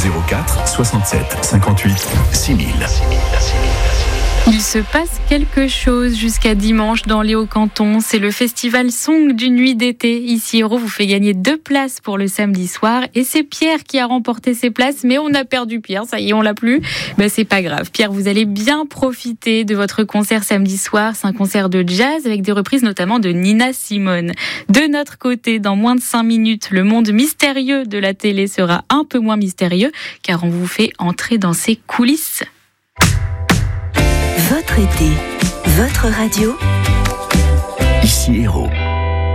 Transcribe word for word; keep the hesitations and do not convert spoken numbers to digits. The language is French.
zéro quatre soixante-sept cinquante-huit six mille. Il se passe quelque chose jusqu'à dimanche dans les Hauts-Cantons. C'est le festival Song d'une nuit d'été. Ici, Hérault vous fait gagner deux places pour le samedi soir. Et c'est Pierre qui a remporté ces places, mais on a perdu Pierre. Ça y est, on l'a plus. Ben, c'est pas grave. Pierre, vous allez bien profiter de votre concert samedi soir. C'est un concert de jazz avec des reprises notamment de Nina Simone. De notre côté, dans moins de cinq minutes, le monde mystérieux de la télé sera un peu moins mystérieux, car on vous fait entrer dans ses coulisses. Votre été, votre radio. Ici Hérault.